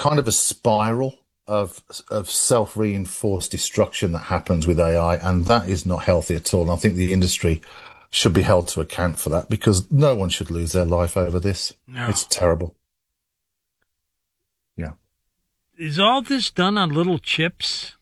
kind of a spiral of self-reinforced destruction that happens with AI, and that is not healthy at all. And I think the industry should be held to account for that, because no one should lose their life over this. No. It's terrible. Yeah. Is all this done on little chips?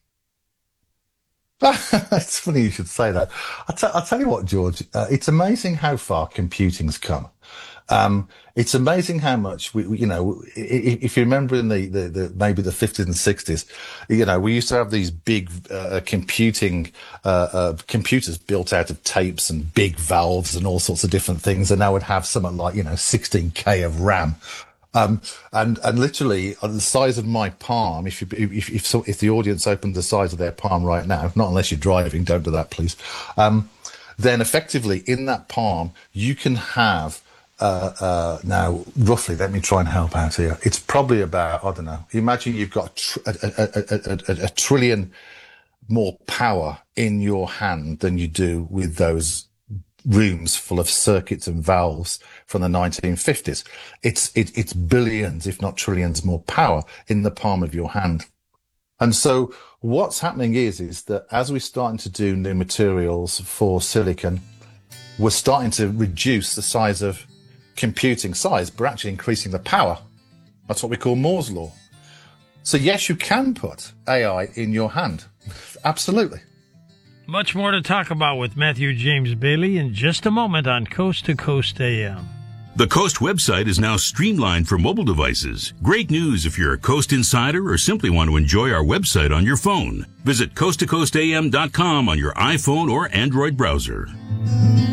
It's funny you should say that. I'll tell you what, George, it's amazing how far computing's come. It's amazing how much if you remember in the maybe the 50s and 60s, we used to have these big computers built out of tapes and big valves and all sorts of different things, and now would have something like 16K of RAM. And literally on the size of my palm, if the audience opened the size of their palm right now, not unless you're driving, don't do that, please. Then effectively in that palm, you can have, now roughly, let me try and help out here. It's probably about, I don't know, imagine you've got a trillion more power in your hand than you do with those rooms full of circuits and valves from the 1950s. It's billions, if not trillions, more power in the palm of your hand. And so what's happening is that as we're starting to do new materials for silicon, we're starting to reduce the size of computing size, but actually increasing the power. That's what we call Moore's law. So yes, you can put AI in your hand. Absolutely. Much more to talk about with Matthew James Bailey in just a moment on Coast to Coast AM. The Coast website is now streamlined for mobile devices. Great news if you're a Coast insider or simply want to enjoy our website on your phone. Visit coasttocoastam.com on your iPhone or Android browser.